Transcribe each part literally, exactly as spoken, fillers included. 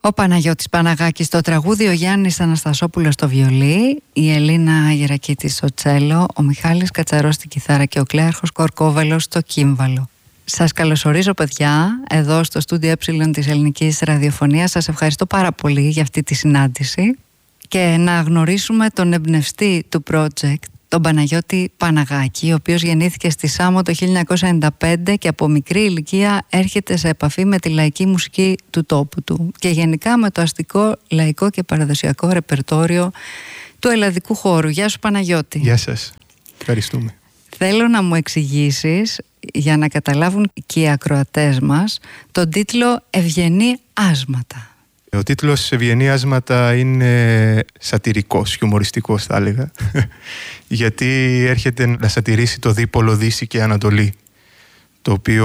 Ο Παναγιώτης Παναγάκης στο τραγούδι, ο Γιάννης Αναστασόπουλος στο βιολί, η Ελίνα Γερακίτη στο τσέλο, ο Μιχάλης Κατσαρός στην κιθάρα και ο Κλέαρχος Κορκόβελος στο κύμβαλο. Σας καλωσορίζω, παιδιά, εδώ στο στούντιο Ε της Ελληνικής Ραδιοφωνίας. Σας ευχαριστώ πάρα πολύ για αυτή τη συνάντηση και να γνωρίσουμε τον εμπνευστή του project, τον Παναγιώτη Παναγάκη, ο οποίος γεννήθηκε στη Σάμο το χίλια εννιακόσια ενενήντα πέντε και από μικρή ηλικία έρχεται σε επαφή με τη λαϊκή μουσική του τόπου του και γενικά με το αστικό, λαϊκό και παραδοσιακό ρεπερτόριο του ελλαδικού χώρου. Γεια σου, Παναγιώτη. Γεια σας. Ευχαριστούμε. Θέλω να μου εξηγήσεις, για να καταλάβουν και οι ακροατές μας, τον τίτλο «Ευγενή άσματα». Ο τίτλος «Ευγενή άσματα» είναι σατιρικός, χιουμοριστικός θα έλεγα, γιατί έρχεται να σατιρήσει το δίπολο Δύση και Ανατολή, το οποίο,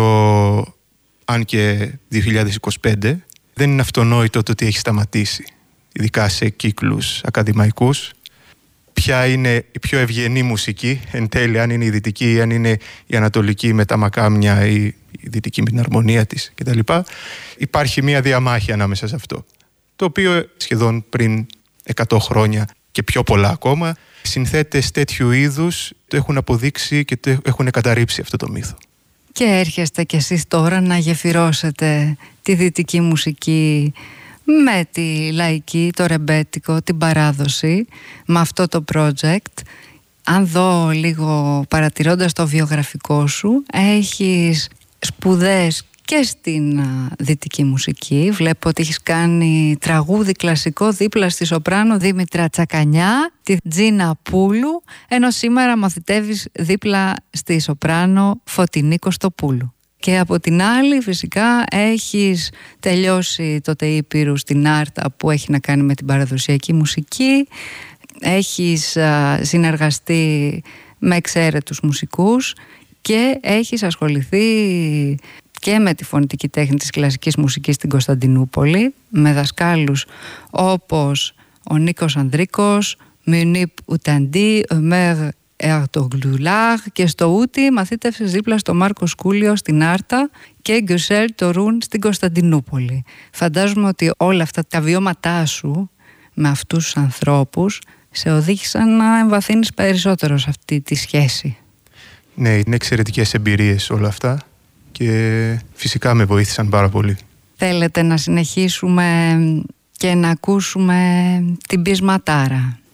αν και δύο χιλιάδες είκοσι πέντε, δεν είναι αυτονόητο το ότι έχει σταματήσει, ειδικά σε κύκλους ακαδημαϊκούς. Ποια είναι η πιο ευγενή μουσική, εν τέλει, αν είναι η δυτική ή αν είναι η ανατολική με τα μακάμια ή η δυτική με την αρμονία της κτλ. Υπάρχει μία διαμάχη ανάμεσα σε αυτό, το οποίο σχεδόν πριν εκατό χρόνια και πιο πολλά ακόμα, συνθέτες τέτοιου είδους το έχουν αποδείξει και το έχουν καταρρύψει αυτό το μύθο. Και έρχεστε κι εσείς τώρα να γεφυρώσετε τη δυτική μουσική με τη λαϊκή, το ρεμπέτικο, την παράδοση, με αυτό το project. Αν δω λίγο, παρατηρώντας το βιογραφικό σου, έχεις σπουδές και στην δυτική μουσική. Βλέπω ότι έχεις κάνει τραγούδι κλασικό δίπλα στη σοπράνο Δήμητρα Τσακανιά, τη Τζίνα Πούλου, ενώ σήμερα μαθητεύεις δίπλα στη σοπράνο Φωτεινή Κωστοπούλου. Και από την άλλη φυσικά έχεις τελειώσει το ΤΕΙ Πύρου στην Άρτα, που έχει να κάνει με την παραδοσιακή μουσική. Έχεις α, συνεργαστεί με εξαίρετους μουσικούς και έχεις ασχοληθεί και με τη φωνητική τέχνη της κλασικής μουσικής στην Κωνσταντινούπολη, με δασκάλους όπως ο Νίκος Ανδρίκος, Μιουνίπ Ουταντί, Ομέρ Ερτογλουλάχ, και στο Ούτι μαθήτευσες δίπλα στο Μάρκο Σκούλιο στην Άρτα και Γκιουσέλ Τορούν στην Κωνσταντινούπολη. Φαντάζομαι ότι όλα αυτά τα βιώματά σου με αυτούς τους ανθρώπους σε οδήγησαν να εμβαθύνεις περισσότερο σε αυτή τη σχέση. Ναι, είναι εξαιρετικές εμπειρίες όλα αυτά και φυσικά με βοήθησαν πάρα πολύ. Θέλετε να συνεχίσουμε και να ακούσουμε την πεισματάρα?